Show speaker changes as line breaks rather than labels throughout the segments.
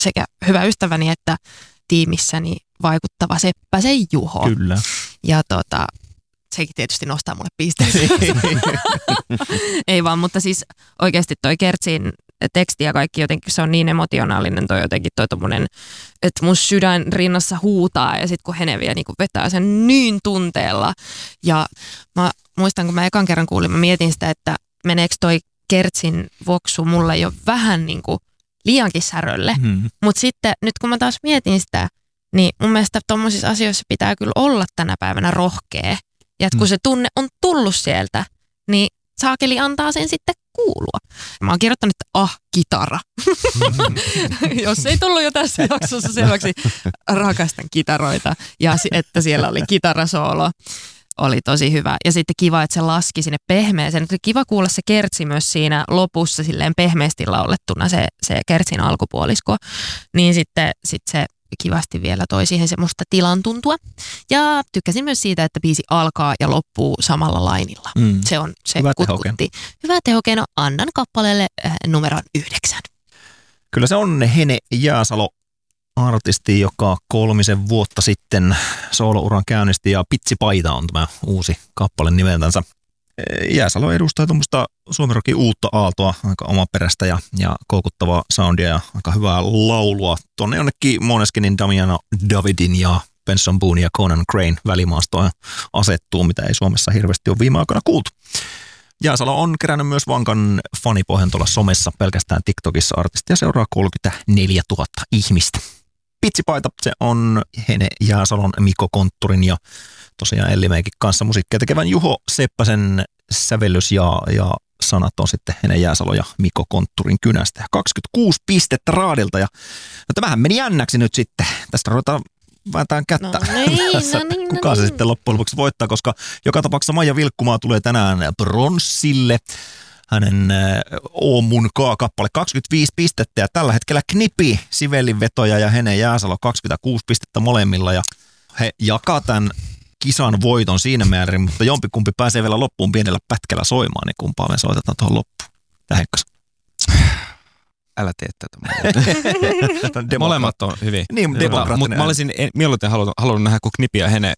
sekä hyvä ystäväni että tiimissäni vaikuttava Seppäsen Juho.
Kyllä.
Ja sekin tietysti nostaa mulle pisteitä. Ei vaan, mutta siis oikeasti toi Kertsin teksti ja kaikki jotenkin, se on niin emotionaalinen toi jotenkin toi tommonen, että mun sydän rinnassa huutaa ja sit kun Hene vielä niin vetää sen niin tunteella. Ja mä muistan, kun mä ekan kerran kuulin, mä mietin sitä, että meneekö toi Kertsin voksu mulle jo vähän niin kuin liiankin särölle. Mutta sitten nyt kun mä taas mietin sitä, niin mun mielestä tommosissa asioissa pitää kyllä olla tänä päivänä rohkea. Ja kun se tunne on tullut sieltä, niin saakeli antaa sen sitten kuulua. Mä oon kirjoittanut, että kitara. Jos ei tullut jo tässä jaksossa selväksi, rakastan kitaroita. Ja että siellä oli kitarasoolo. Oli tosi hyvä. Ja sitten kiva, että se laski sinne pehmeeseen. Oli kiva kuulla se Kertsi myös siinä lopussa silleen pehmeästi laulettuna se Kertsin alkupuolisko. Niin sitten se kivasti vielä toi siihen semmoista tilan tuntua. Ja tykkäsin myös siitä, että biisi alkaa ja loppuu samalla lainilla. Se
hyvä
kutkutti. Hyvä tehokeino. Annan kappaleelle numeron 9.
Kyllä se on Hene Jääsalo, artisti, joka 3 vuotta sitten soolouran käynnisti, ja Pitsipaita on tämä uusi kappale nimeltänsä. Jääsalo edustaa tuommoista suomirokin uutta aaltoa, aika omaperäistä ja koukuttavaa soundia ja aika hyvää laulua. Tuonne jonnekin Måneskinin Damiano Davidin ja Benson Boone ja Conan Crane välimaastoon asettuu, mitä ei Suomessa hirveästi ole viime aikoina kuultu. Jääsalo on kerännyt myös vankan fanipohjan tuolla somessa, pelkästään TikTokissa artistia seuraa 34 000 ihmistä. Pitsipaita, se on Hene Jääsalon, Mikko Kontturin ja tosiaan Ellimeikin kanssa musiikkia tekevän Juho Seppäsen sävellys ja sanat on sitten Hene Jääsalo ja Mikko Kontturin kynästä. 26 pistettä raadilta ja tämähän meni jännäksi nyt sitten. Tästä ruvetaan vääntään kättä. Kuka se sitten loppujen lopuksi voittaa, koska joka tapauksessa Maija Vilkkumaa tulee tänään bronssille. Hänen Oomun kaakappale 25 pistettä ja tällä hetkellä Knipi, Sivellin vetoja ja Hene Jääsalo 26 pistettä molemmilla ja he jakaa tämän kisan voiton siinä määrin, mutta jompikumpi pääsee vielä loppuun pienellä pätkällä soimaan, niin kumpaa me soitetaan tuohon loppuun. Henkkas.
Älä tee tätä. Molemmat on hyvin.
Niin,
mutta mä olisin mieluiten halunnut nähdä, kun Knipi ja Hene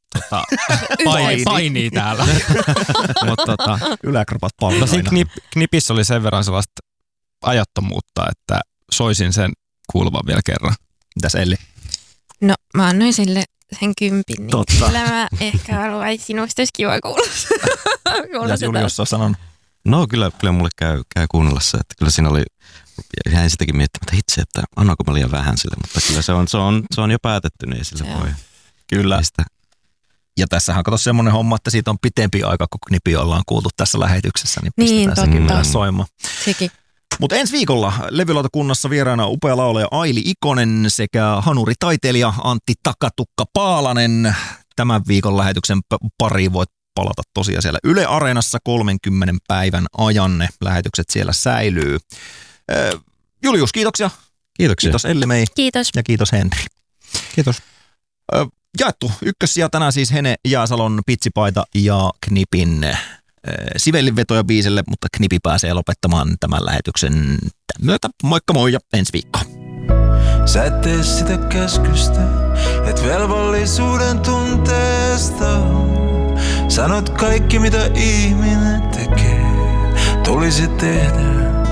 painii täällä.
Yläkropat paljon.
No siinä Knipissä oli sen verran sellaista ajattomuutta, että soisin sen kuuluvan vielä kerran.
Mitäs Elli?
No mä annoin sille sen 10, niin
totta.
Kyllä mä ehkä haluaisin sinusta, olisi kiva kuulla.
Mitäs Julius on sanonut?
No kyllä mulle käy kuunnella se, että kyllä siinä oli, jäin sitäkin miettimään, että itse, että annaanko mä liian vähän sille, mutta kyllä se on jo päätetty, niin ei sille voi.
Kyllä. Ja tässähän kato semmoinen homma, että siitä on pitempi aika, kun Knipi ollaan kuultu tässä lähetyksessä, niin pistetään sen kyllä soimaan.
Sekin.
Mutta ensi viikolla levylautakunnassa vieraana upea laulaja Aili Ikonen sekä hanuritaiteilija Antti Takatukka Paalanen. Tämän viikon lähetyksen pariin voit palata tosiaan siellä Yle Areenassa 30 päivän ajan. Ne lähetykset siellä säilyy. Julius, kiitoksia.
Kiitoksia.
Kiitos Elli-Mei.
Kiitos.
Ja kiitos Henri.
Kiitos.
Jaettu ykkössija tänään siis Hene Jääsalon, Pitsipaita ja Knipin Sivellin vetoja biisille, mutta Knipi pääsee lopettamaan tämän lähetyksen tämän myötä. Moikka moi ja ensi viikkoon.
Sä et tee sitä käskystä, et velvollisuuden tunteesta. Sanot kaikki mitä ihminen tekee, tulisi tehdä.